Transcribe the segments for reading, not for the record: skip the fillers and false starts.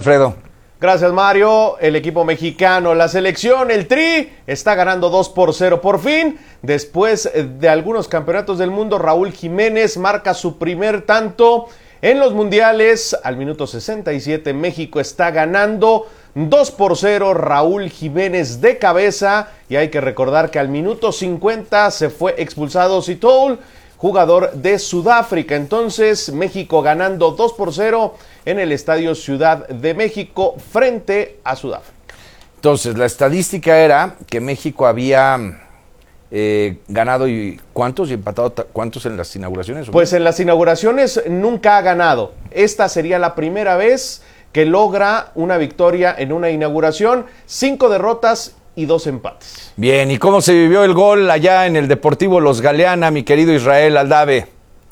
Alfredo. Gracias, Mario. El equipo mexicano, la selección, el Tri, está ganando 2-0 por fin. Después de algunos campeonatos del mundo, Raúl Jiménez marca su primer tanto en los mundiales. Al minuto 67, México está ganando 2-0. Raúl Jiménez de cabeza. Y hay que recordar que al minuto 50 se fue expulsado Sitoul, jugador de Sudáfrica. Entonces, México ganando 2-0 en el Estadio Ciudad de México frente a Sudáfrica. Entonces, la estadística era que México había ganado y ¿cuántos? Y empatado ¿cuántos en las inauguraciones? Pues en las inauguraciones nunca ha ganado. Esta sería la primera vez que logra una victoria en una inauguración. 5 derrotas y 2 empates. Bien, ¿y cómo se vivió el gol allá en el Deportivo Los Galeana, mi querido Israel Aldave?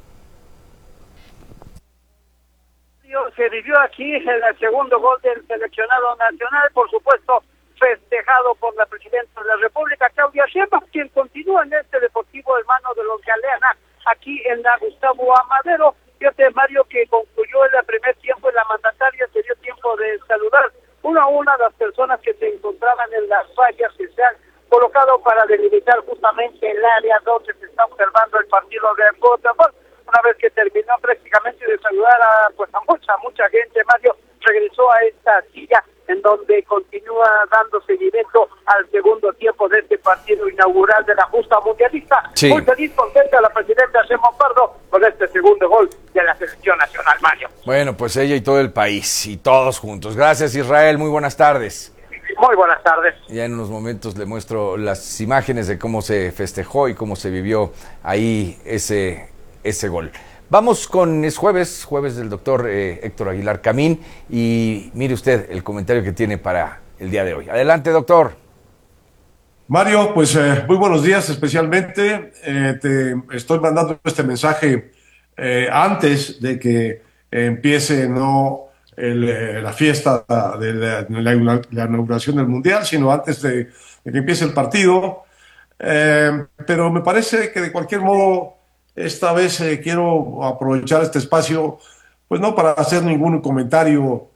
Se vivió aquí el segundo gol del seleccionado nacional, por supuesto, festejado por la presidenta de la República, Claudia Sheinbaum, quien continúa en este Deportivo Hermano de Los Galeana, aquí en la Gustavo Amadero. Fíjate, Mario, que concluyó el primer tiempo y la mandataria se dio tiempo de saludar uno a una a las personas que se encontraban en las vallas que se han colocado para delimitar justamente el área donde se está observando el partido de fútbol. Una vez que terminó prácticamente de saludar a mucha gente, Mario regresó a esta silla en donde continúa dando seguimiento al segundo tiempo de este partido inaugural de la justa mundialista. Sí. Muy feliz, contenta la presidenta Sheinbaum Pardo con este segundo gol de la selección nacional, Mario. Bueno, pues ella y todo el país, y todos juntos. Gracias, Israel, muy buenas tardes. Muy buenas tardes. Ya en unos momentos le muestro las imágenes de cómo se festejó y cómo se vivió ahí ese gol. Vamos con, es jueves del doctor Héctor Aguilar Camín, y mire usted el comentario que tiene para el día de hoy. Adelante, doctor. Mario, pues muy buenos días, especialmente te estoy mandando este mensaje antes de que empiece la fiesta de la inauguración del Mundial, sino antes de que empiece el partido, pero me parece que de cualquier modo esta vez quiero aprovechar este espacio, pues no para hacer ningún comentario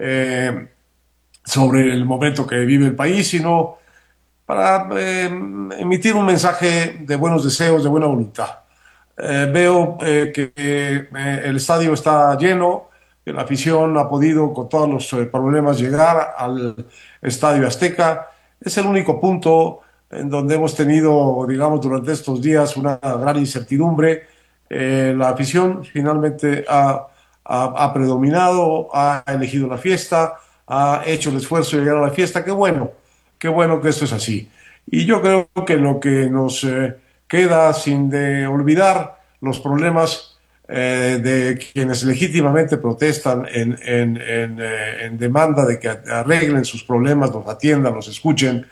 sobre el momento que vive el país, sino para emitir un mensaje de buenos deseos, de buena voluntad. Veo que el estadio está lleno, que la afición ha podido con todos los problemas llegar al Estadio Azteca. Es el único punto en donde hemos tenido, digamos, durante estos días una gran incertidumbre. La afición finalmente ha predominado, ha elegido la fiesta, ha hecho el esfuerzo de llegar a la fiesta. Qué bueno que esto es así. Y yo creo que lo que nos queda sin de olvidar los problemas de quienes legítimamente protestan en demanda de que arreglen sus problemas, los atiendan, los escuchen,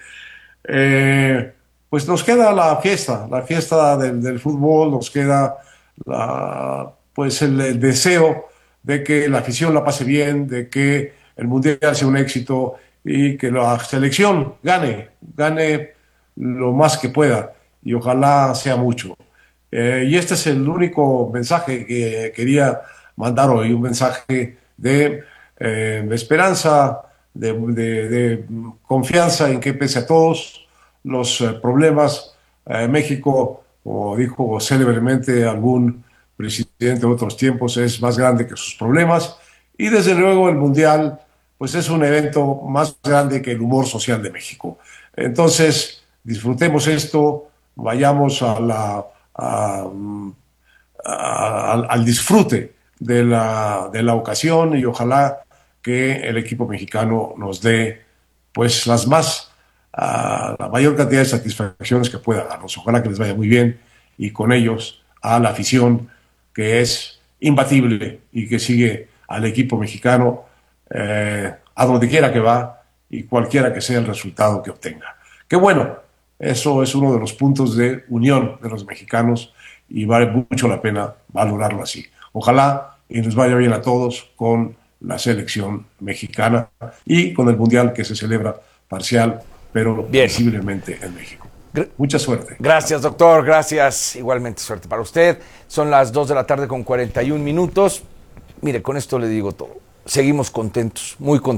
pues nos queda la fiesta del fútbol, nos queda pues el deseo de que la afición la pase bien, de que el Mundial sea un éxito y que la selección gane lo más que pueda, y ojalá sea mucho. Y este es el único mensaje que quería mandar hoy, un mensaje de esperanza, de confianza en que pese a todos los problemas, México, como dijo célebremente algún presidente de otros tiempos, es más grande que sus problemas, y desde luego el Mundial pues es un evento más grande que el humor social de México. Entonces, disfrutemos esto, vayamos al disfrute de la ocasión, y ojalá que el equipo mexicano nos dé pues la mayor cantidad de satisfacciones que pueda darnos. Ojalá que les vaya muy bien, y con ellos a la afición, que es imbatible y que sigue al equipo mexicano a donde quiera que va y cualquiera que sea el resultado que obtenga. Qué bueno, eso es uno de los puntos de unión de los mexicanos, y vale mucho la pena valorarlo así. Ojalá y nos vaya bien a todos con la selección mexicana y con el Mundial que se celebra parcial, pero visiblemente en México. Mucha suerte. Gracias, doctor. Gracias. Igualmente suerte para usted. Son las 2:41 p.m. Mire, con esto le digo todo. Seguimos contentos, muy contentos.